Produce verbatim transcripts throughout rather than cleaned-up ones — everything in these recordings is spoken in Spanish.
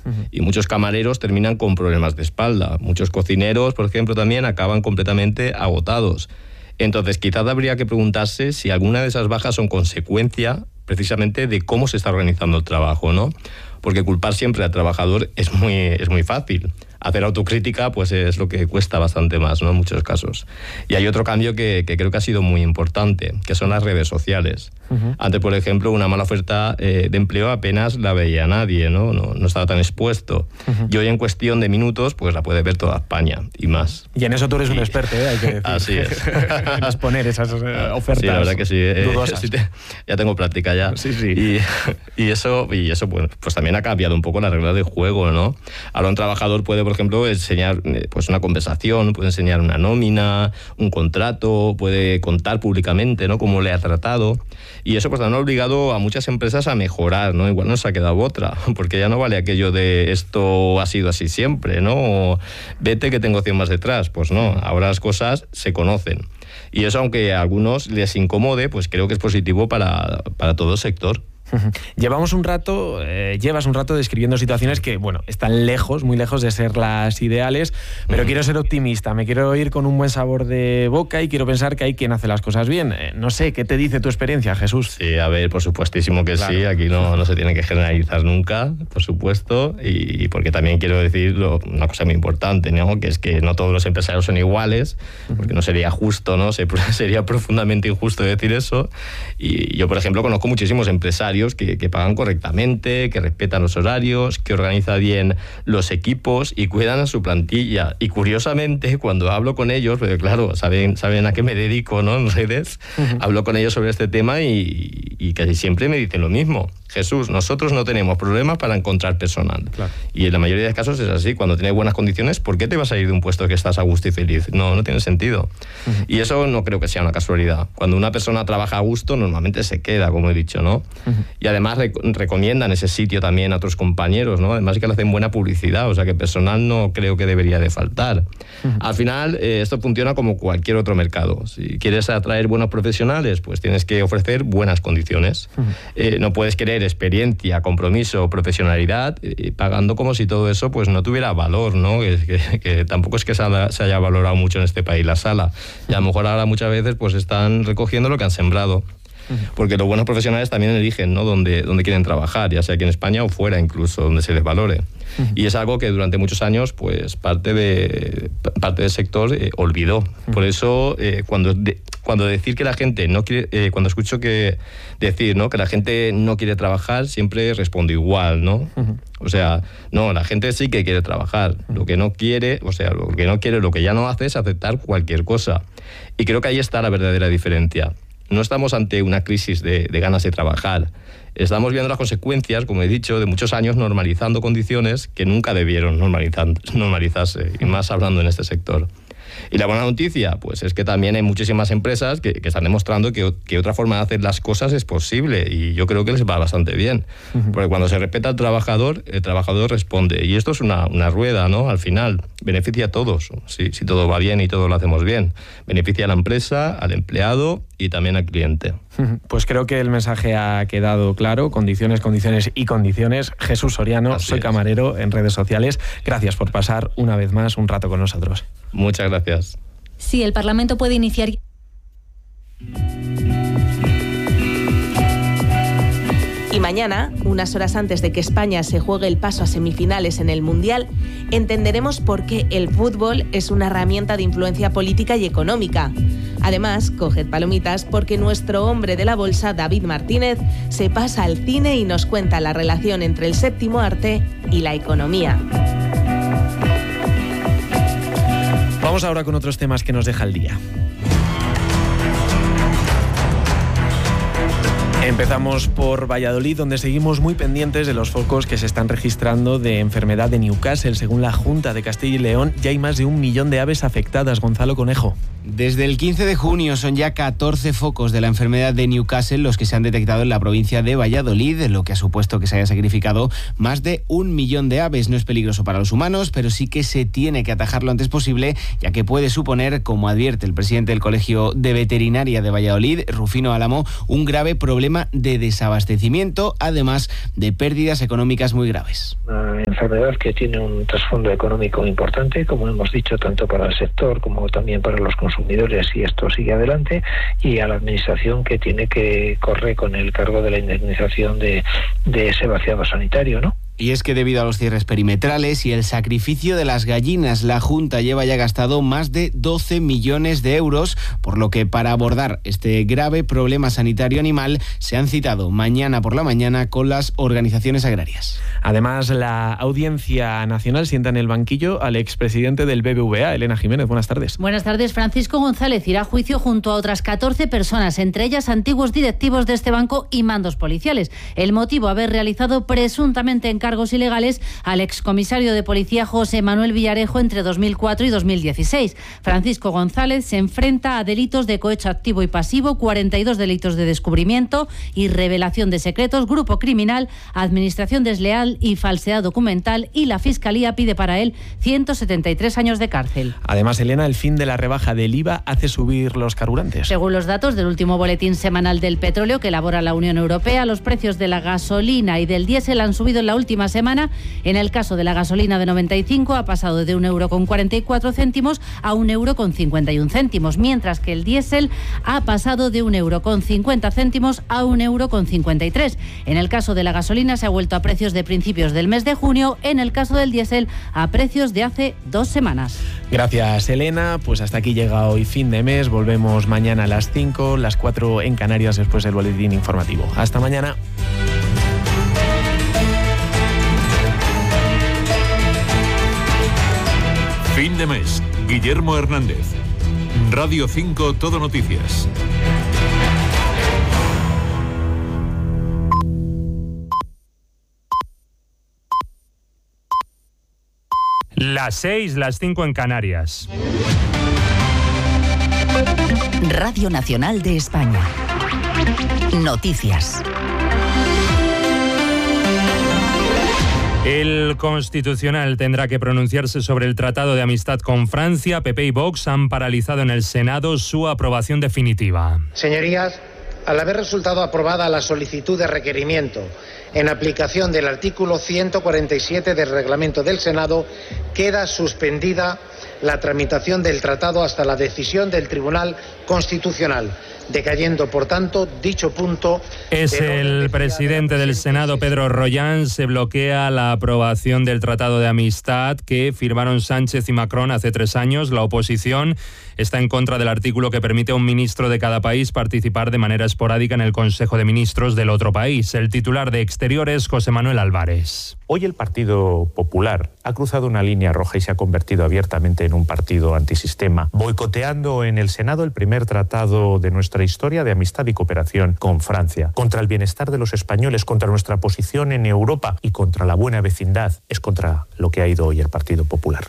Uh-huh. Y muchos camareros terminan con problemas de espalda. Muchos cocineros, por ejemplo, también acaban completamente agotados. Entonces, quizás habría que preguntarse si alguna de esas bajas son consecuencia precisamente de cómo se está organizando el trabajo, ¿no? Porque culpar siempre al trabajador es muy, es muy fácil. Hacer autocrítica pues es lo que cuesta bastante más, ¿no? En muchos casos. Y hay otro cambio que, que creo que ha sido muy importante, que son las redes sociales. Uh-huh. Antes, por ejemplo, una mala oferta eh, de empleo apenas la veía nadie, ¿no? No, no estaba tan expuesto. Uh-huh. Y hoy, en cuestión de minutos, pues la puede ver toda España y más. Y en eso tú eres y... un experto, ¿eh? Hay que decir. Así es. En exponer esas eh, ofertas. Sí, la verdad que sí. Eh, sí te, ya tengo práctica ya. Sí, sí. Y, y eso, y eso bueno, pues también ha cambiado un poco las reglas del juego, ¿no? Ahora un trabajador puede, por ejemplo, enseñar pues una conversación, puede enseñar una nómina, un contrato, puede contar públicamente, ¿no? Cómo le ha tratado. Y eso pues ha obligado a muchas empresas a mejorar, ¿no? Igual nos ha quedado otra, porque ya no vale aquello de esto ha sido así siempre, ¿no? O, vete que tengo cien más detrás. Pues no, ahora las cosas se conocen. Y eso, aunque a algunos les incomode, pues creo que es positivo para, para todo el sector. Llevamos un rato, eh, llevas un rato describiendo situaciones que, bueno, están lejos, muy lejos de ser las ideales, pero mm. quiero ser optimista, me quiero ir con un buen sabor de boca y quiero pensar que hay quien hace las cosas bien. Eh, no sé, ¿qué te dice tu experiencia, Jesús? Sí, a ver, por supuestísimo que claro. Sí, aquí no, no se tiene que generalizar nunca, por supuesto, y porque también quiero decir una cosa muy importante, ¿no? Que es que no todos los empresarios son iguales, porque no sería justo, ¿no? Sería profundamente injusto decir eso, y yo, por ejemplo, conozco muchísimos empresarios Que, que pagan correctamente, que respetan los horarios, que organizan bien los equipos y cuidan a su plantilla. Y curiosamente, cuando hablo con ellos, porque claro, saben, saben a qué me dedico, ¿no? En redes, uh-huh. hablo con ellos sobre este tema y, y casi siempre me dicen lo mismo. Jesús, nosotros no tenemos problemas para encontrar personal. Claro. Y en la mayoría de casos es así. Cuando tienes buenas condiciones, ¿por qué te vas a ir de un puesto que estás a gusto y feliz? No, no tiene sentido. Uh-huh. Y eso no creo que sea una casualidad. Cuando una persona trabaja a gusto, normalmente se queda, como he dicho, ¿no? Uh-huh. Y además rec- recomiendan ese sitio también a otros compañeros, ¿no? Además que le hacen buena publicidad, o sea que personal no creo que debería de faltar. Uh-huh. Al final, eh, esto funciona como cualquier otro mercado. Si quieres atraer buenos profesionales, pues tienes que ofrecer buenas condiciones. Uh-huh. Eh, no puedes querer experiencia, compromiso, profesionalidad, eh, pagando como si todo eso pues no tuviera valor, ¿no? Que, que, que tampoco es que se haya, se haya valorado mucho en este país la sala. Y a lo mejor ahora muchas veces pues están recogiendo lo que han sembrado. Porque los buenos profesionales también eligen, ¿no? Dónde, dónde quieren trabajar, ya sea aquí en España o fuera incluso, donde se les valore. Uh-huh. Y es algo que durante muchos años pues parte, de, parte del sector eh, olvidó. Uh-huh. Por eso eh, cuando, de, cuando decir que la gente no quiere, eh, cuando escucho que decir, ¿no? que la gente no quiere trabajar, siempre respondo igual, ¿no? Uh-huh. O sea, no, la gente sí que quiere trabajar. Uh-huh. Lo que no quiere, o sea, lo que no quiere, lo que ya no hace es aceptar cualquier cosa. Y creo que ahí está la verdadera diferencia. No estamos ante una crisis de, de ganas de trabajar. Estamos viendo las consecuencias, como he dicho, de muchos años normalizando condiciones que nunca debieron normalizarse, y más hablando en este sector. Y la buena noticia, pues es que también hay muchísimas empresas que, que están demostrando que, que otra forma de hacer las cosas es posible, y yo creo que les va bastante bien. Uh-huh. Porque cuando se respeta al trabajador, el trabajador responde. Y esto es una, una rueda, ¿no? Al final, beneficia a todos, si, si todo va bien y todo lo hacemos bien. Beneficia a la empresa, al empleado y también al cliente. Pues creo que el mensaje ha quedado claro. Condiciones, condiciones y condiciones. Jesús Soriano, Así soy es. camarero en redes sociales. Gracias por pasar una vez más un rato con nosotros. Muchas gracias. Sí, el Parlamento puede iniciar... Y mañana, unas horas antes de que España se juegue el paso a semifinales en el Mundial, entenderemos por qué el fútbol es una herramienta de influencia política y económica. Además, coged palomitas porque nuestro hombre de la bolsa, David Martínez, se pasa al cine y nos cuenta la relación entre el séptimo arte y la economía. Vamos ahora con otros temas que nos deja el día. Empezamos por Valladolid, donde seguimos muy pendientes de los focos que se están registrando de enfermedad de Newcastle. Según la Junta de Castilla y León, ya hay más de un millón de aves afectadas. Gonzalo Conejo. Desde el quince de junio son ya catorce focos de la enfermedad de Newcastle los que se han detectado en la provincia de Valladolid, lo que ha supuesto que se haya sacrificado más de un millón de aves. No es peligroso para los humanos, pero sí que se tiene que atajar lo antes posible, ya que puede suponer, como advierte el presidente del Colegio de Veterinaria de Valladolid, Rufino Álamo, un grave problema problema de desabastecimiento, además de pérdidas económicas muy graves. Una enfermedad que tiene un trasfondo económico importante, como hemos dicho, tanto para el sector como también para los consumidores, y esto sigue adelante, y a la administración, que tiene que correr con el cargo de la indemnización de, de ese vaciado sanitario, ¿no? Y es que debido a los cierres perimetrales y el sacrificio de las gallinas, la Junta lleva ya gastado más de doce millones de euros, por lo que para abordar este grave problema sanitario animal se han citado mañana por la mañana con las organizaciones agrarias. Además, la Audiencia Nacional sienta en el banquillo al expresidente del B B V A, Elena Jiménez. Buenas tardes. Buenas tardes. Francisco González irá a juicio junto a otras catorce personas, entre ellas antiguos directivos de este banco y mandos policiales. El motivo, haber realizado presuntamente encargos cargos ilegales al excomisario de policía José Manuel Villarejo entre dos mil cuatro y dos mil dieciséis. Francisco González se enfrenta a delitos de cohecho activo y pasivo, cuarenta y dos delitos de descubrimiento y revelación de secretos, grupo criminal, administración desleal y falsedad documental, y la Fiscalía pide para él ciento setenta y tres años de cárcel. Además, Elena, el fin de la rebaja del I V A hace subir los carburantes. Según los datos del último boletín semanal del petróleo que elabora la Unión Europea, los precios de la gasolina y del diésel han subido en la última semana. En el caso de la gasolina de noventa y cinco ha pasado de un euro con cuarenta y cuatro céntimos a un euro con cincuenta y un céntimos, mientras que el diésel ha pasado de un euro con cincuenta céntimos a un euro con cincuenta y tres. En el caso de la gasolina se ha vuelto a precios de principios del mes de junio, en el caso del diésel a precios de hace dos semanas. Gracias, Elena. Pues hasta aquí llega hoy fin de mes. Volvemos mañana a las cinco, las cuatro en Canarias, después del boletín informativo. Hasta mañana. Fin de mes. Guillermo Hernández. Radio cinco Todo Noticias. Las seis, las cinco en Canarias. Radio Nacional de España. Noticias. El Constitucional tendrá que pronunciarse sobre el Tratado de Amistad con Francia. P P y Vox han paralizado en el Senado su aprobación definitiva. Señorías, al haber resultado aprobada la solicitud de requerimiento en aplicación del artículo ciento cuarenta y siete del reglamento del Senado, queda suspendida la tramitación del tratado hasta la decisión del Tribunal Constitucional, decayendo, por tanto, dicho punto. Es el presidente del Senado, Pedro Rollán. Se bloquea la aprobación del Tratado de Amistad que firmaron Sánchez y Macron hace tres años. La oposición está en contra del artículo que permite a un ministro de cada país participar de manera esporádica en el Consejo de Ministros del otro país. El titular de Exteriores, José Manuel Álvarez. Hoy el Partido Popular ha cruzado una línea roja y se ha convertido abiertamente en un partido antisistema, boicoteando en el Senado el primer tratado de nuestra historia de amistad y cooperación con Francia, contra el bienestar de los españoles, contra nuestra posición en Europa y contra la buena vecindad. Es contra lo que ha ido hoy el Partido Popular.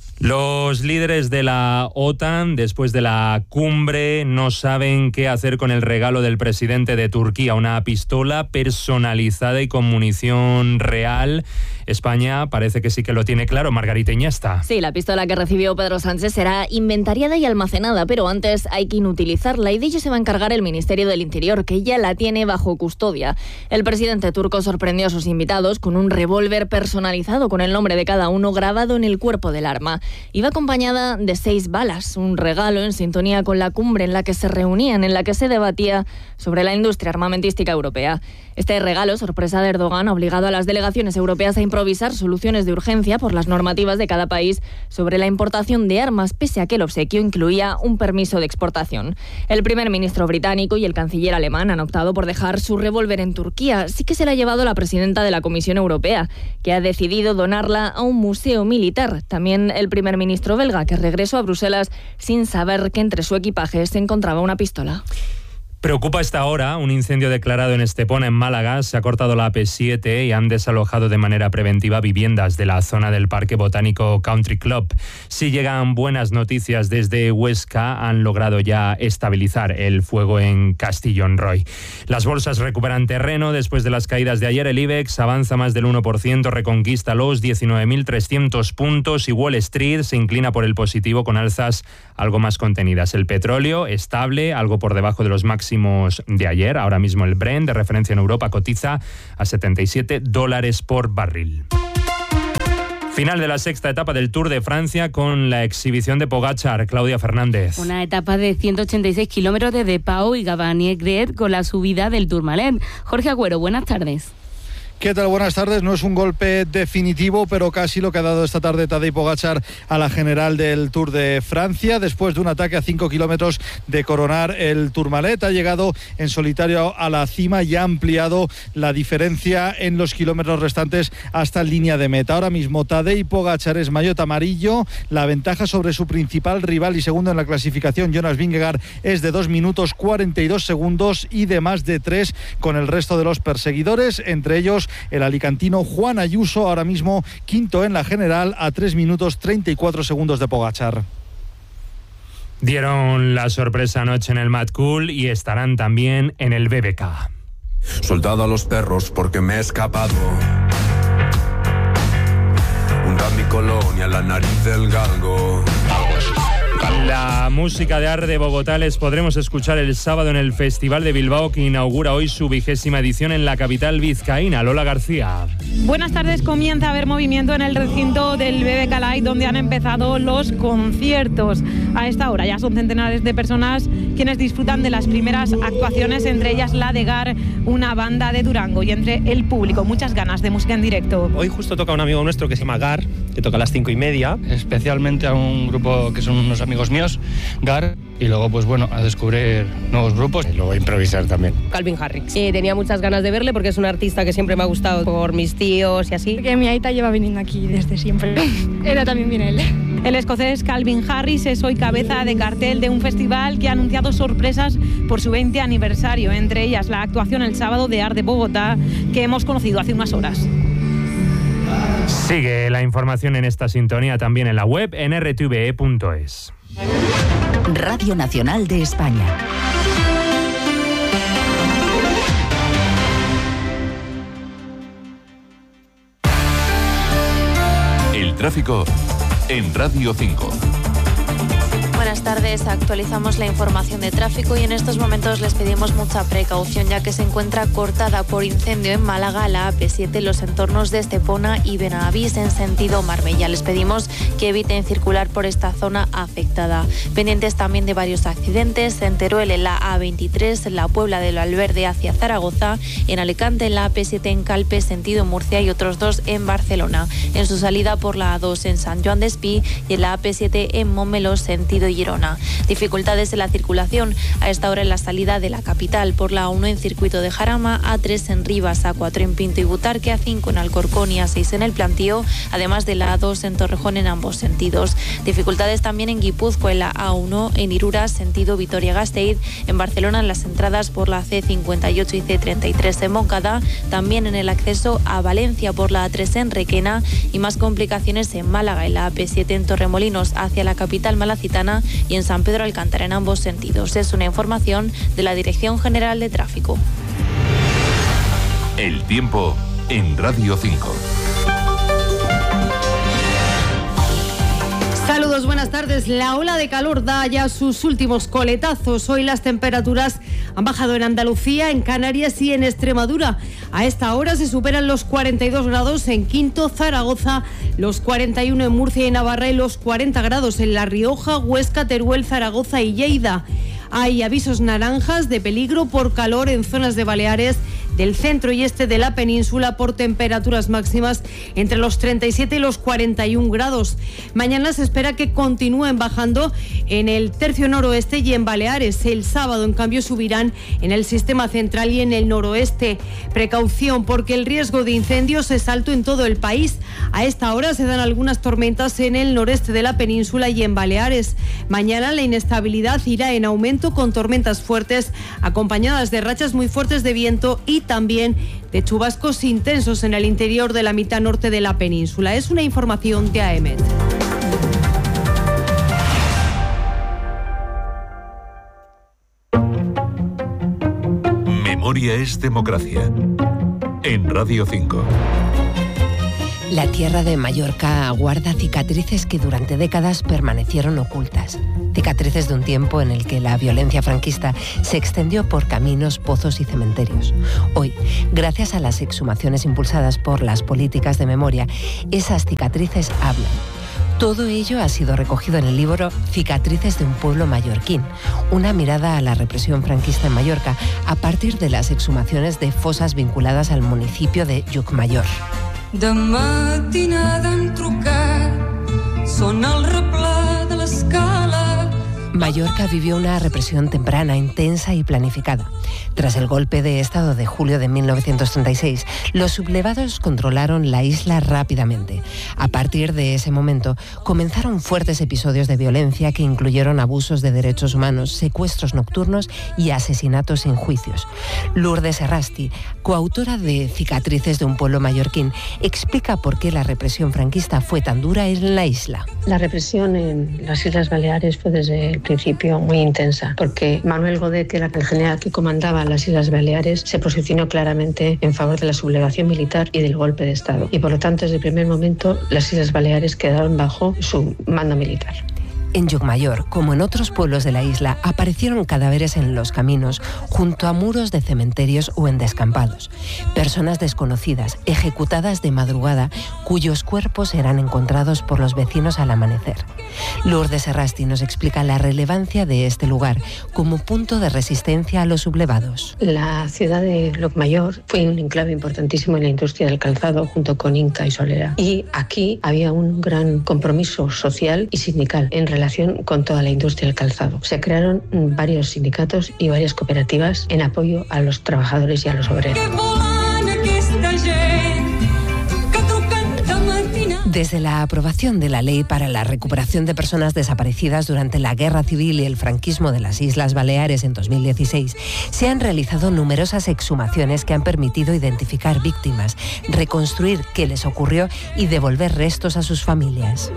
Los líderes de la OTAN, después de la cumbre, no saben qué hacer con el regalo del presidente de Turquía, una pistola personalizada y con munición real. España parece que sí que lo tiene claro. Margarita Iñesta. Sí, la pistola que recibió Pedro Sánchez será inventariada y almacenada, pero antes hay que inutilizarla, y de ello se va a encargar el Ministerio del Interior, que ya la tiene bajo custodia. El presidente turco sorprendió a sus invitados con un revólver personalizado con el nombre de cada uno grabado en el cuerpo del arma. Iba acompañada de seis balas, un regalo en sintonía con la cumbre en la que se reunían, en la que se debatía sobre la industria armamentística europea. Este regalo, sorpresa de Erdogan, ha obligado a las delegaciones europeas a improvisar soluciones de urgencia por las normativas de cada país sobre la importación de armas, pese a que el obsequio incluía un permiso de exportación. El primer ministro británico y el canciller alemán han optado por dejar su revólver en Turquía. Sí que se la ha llevado la presidenta de la Comisión Europea, que ha decidido donarla a un museo militar. También el primer ministro belga, que regresó a Bruselas sin saber que entre su equipaje se encontraba una pistola. Preocupa a esta hora un incendio declarado en Estepona, en Málaga. Se ha cortado la A P siete y han desalojado de manera preventiva viviendas de la zona del Parque Botánico Country Club. Si llegan buenas noticias desde Huesca, han logrado ya estabilizar el fuego en Castellón Roy. Las bolsas recuperan terreno después de las caídas de ayer. El IBEX avanza más del uno por ciento, reconquista los diecinueve mil trescientos puntos y Wall Street se inclina por el positivo con alzas algo más contenidas. El petróleo estable, algo por debajo de los máximos máximos de ayer. Ahora mismo el Brent, de referencia en Europa, cotiza a setenta y siete dólares por barril. Final de la sexta etapa del Tour de Francia con la exhibición de Pogačar. Claudia Fernández. Una etapa de ciento ochenta y seis kilómetros desde Pau y Gavanier-Gret con la subida del Tourmalet. Jorge Agüero, buenas tardes. ¿Qué tal? Buenas tardes. No es un golpe definitivo, pero casi lo que ha dado esta tarde Tadej Pogačar a la general del Tour de Francia. Después de un ataque a cinco kilómetros de coronar el Tourmalet, ha llegado en solitario a la cima y ha ampliado la diferencia en los kilómetros restantes hasta línea de meta. Ahora mismo Tadej Pogačar es maillot amarillo. La ventaja sobre su principal rival y segundo en la clasificación, Jonas Vingegaard, es de dos minutos cuarenta y dos segundos y de más de tres con el resto de los perseguidores, entre ellos el alicantino Juan Ayuso, ahora mismo quinto en la general a tres minutos treinta y cuatro segundos de Pogačar. Dieron la sorpresa anoche en el Mad Cool y estarán también en el B B K. Soldado a los perros porque me he escapado. Hunda mi colonia, la nariz del galgo. La música de Arde Bogotá les podremos escuchar el sábado en el Festival de Bilbao, que inaugura hoy su vigésima edición en la capital vizcaína. Lola García. Buenas tardes. Comienza a haber movimiento en el recinto del B B K Live, donde han empezado los conciertos. A esta hora ya son centenares de personas quienes disfrutan de las primeras actuaciones, entre ellas la de Gar, una banda de Durango, y entre el público muchas ganas de música en directo. Hoy justo toca un amigo nuestro que se llama Gar, que toca a las cinco y media, especialmente a un grupo que son unos amigos míos, Gar, y luego pues bueno, a descubrir nuevos grupos y luego a improvisar también. Calvin Harris. Eh, tenía muchas ganas de verle porque es un artista que siempre me ha gustado por mis tíos y así. Porque mi aita lleva viniendo aquí desde siempre. Era también bien él. El escocés Calvin Harris es hoy cabeza de cartel de un festival que ha anunciado sorpresas por su veinte aniversario, entre ellas la actuación el sábado de Arde Bogotá, que hemos conocido hace unas horas. Sigue la información en esta sintonía también en la web en r t v e punto es. Radio Nacional de España. El tráfico en Radio cinco. Buenas tardes, actualizamos la información de tráfico y en estos momentos les pedimos mucha precaución, ya que se encuentra cortada por incendio en Málaga la A P siete en los entornos de Estepona y Benavís en sentido Marbella. Les pedimos que eviten circular por esta zona afectada. Pendientes también de varios accidentes: en Teruel en la A veintitrés, en la Puebla del Valverde hacia Zaragoza, en Alicante en la A P siete en Calpe sentido Murcia y otros dos en Barcelona. En su salida por la A dos en San Joan d'Espí y en la A P siete en Montmeló sentido Girona. Dificultades en la circulación a esta hora en la salida de la capital por la A uno en circuito de Jarama, A tres en Rivas, A cuatro en Pinto y Butarque, A cinco en Alcorcón y A seis en El Plantío, además de la A dos en Torrejón en ambos sentidos. Dificultades también en Guipúzcoa en la A uno, en Irura sentido Vitoria-Gasteiz, en Barcelona en las entradas por la C cincuenta y ocho y C treinta y tres en Moncada, también en el acceso a Valencia por la A tres en Requena y más complicaciones en Málaga en la A P siete en Torremolinos hacia la capital malacitana y en San Pedro Alcántara en ambos sentidos. Es una información de la Dirección General de Tráfico. El tiempo en Radio cinco. Saludos, buenas tardes. La ola de calor da ya sus últimos coletazos. Hoy las temperaturas han bajado en Andalucía, en Canarias y en Extremadura. A esta hora se superan los cuarenta y dos grados en Quinto, Zaragoza, los cuarenta y uno en Murcia y Navarra y los cuarenta grados en La Rioja, Huesca, Teruel, Zaragoza y Lleida. Hay avisos naranjas de peligro por calor en zonas de Baleares, del centro y este de la península, por temperaturas máximas entre los treinta y siete y los cuarenta y un grados. Mañana se espera que continúen bajando en el tercio noroeste y en Baleares. El sábado, en cambio, subirán en el sistema central y en el noroeste. Precaución, porque el riesgo de incendios es alto en todo el país. A esta hora se dan algunas tormentas en el noreste de la península y en Baleares. Mañana la inestabilidad irá en aumento, con tormentas fuertes acompañadas de rachas muy fuertes de viento y también de chubascos intensos en el interior de la mitad norte de la península. Es una información de A E M E T. Memoria es democracia. En Radio cinco. La tierra de Mallorca guarda cicatrices que durante décadas permanecieron ocultas. Cicatrices de un tiempo en el que la violencia franquista se extendió por caminos, pozos y cementerios. Hoy, gracias a las exhumaciones impulsadas por las políticas de memoria, esas cicatrices hablan. Todo ello ha sido recogido en el libro Cicatrices de un pueblo mallorquín, una mirada a la represión franquista en Mallorca a partir de las exhumaciones de fosas vinculadas al municipio de Llucmajor. De matinada hem trucat, sona el replà de l'escala. Mallorca vivió una represión temprana, intensa y planificada. Tras el golpe de Estado de julio de mil novecientos treinta y seis, los sublevados controlaron la isla rápidamente. A partir de ese momento, comenzaron fuertes episodios de violencia que incluyeron abusos de derechos humanos, secuestros nocturnos y asesinatos sin juicios. Lourdes Errasti, coautora de Cicatrices de un pueblo mallorquín, explica por qué la represión franquista fue tan dura en la isla. La represión en las Islas Baleares fue desde el principio muy intensa, porque Manuel Godet, que era el general que comandaba las Islas Baleares, se posicionó claramente en favor de la sublevación militar y del golpe de Estado. Y por lo tanto, desde el primer momento, las Islas Baleares quedaron bajo su mando militar. En Llucmajor, como en otros pueblos de la isla, aparecieron cadáveres en los caminos, junto a muros de cementerios o en descampados. Personas desconocidas, ejecutadas de madrugada, cuyos cuerpos eran encontrados por los vecinos al amanecer. Lourdes Errasti nos explica la relevancia de este lugar como punto de resistencia a los sublevados. La ciudad de Llucmajor fue un enclave importantísimo en la industria del calzado, junto con Inca y Solera. Y aquí había un gran compromiso social y sindical en relación relación con toda la industria del calzado. Se crearon varios sindicatos y varias cooperativas en apoyo a los trabajadores y a los obreros. Desde la aprobación de la Ley para la Recuperación de Personas Desaparecidas durante la Guerra Civil y el franquismo de las Islas Baleares en dos mil dieciséis, se han realizado numerosas exhumaciones que han permitido identificar víctimas, reconstruir qué les ocurrió y devolver restos a sus familias.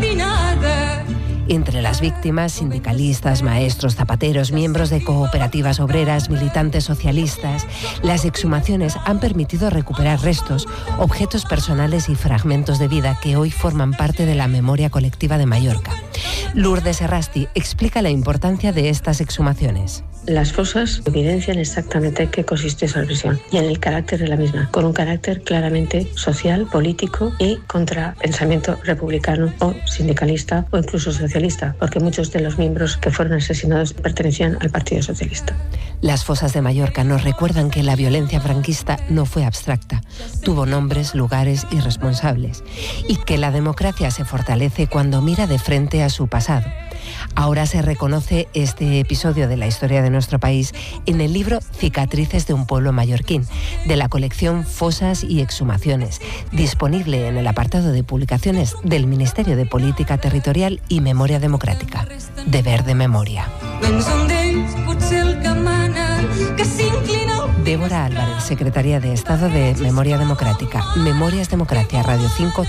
Entre las víctimas, sindicalistas, maestros, zapateros, miembros de cooperativas obreras, militantes socialistas, las exhumaciones han permitido recuperar restos, objetos personales y fragmentos de vida que hoy forman parte de la memoria colectiva de Mallorca. Lourdes Errasti explica la importancia de estas exhumaciones. Las fosas evidencian exactamente qué consistió esa represión y en el carácter de la misma, con un carácter claramente social, político y contra pensamiento republicano o sindicalista o incluso socialista, porque muchos de los miembros que fueron asesinados pertenecían al Partido Socialista. Las fosas de Mallorca nos recuerdan que la violencia franquista no fue abstracta, tuvo nombres, lugares y responsables, y que la democracia se fortalece cuando mira de frente a su pasado. Ahora se reconoce este episodio de la historia de nuestro país en el libro Cicatrices de un pueblo mallorquín, de la colección Fosas y Exhumaciones, disponible en el apartado de publicaciones del Ministerio de Política Territorial y Memoria Democrática. Deber de memoria. Débora Álvarez, Secretaría de Estado de Memoria Democrática. Memorias Democracia, Radio cinco.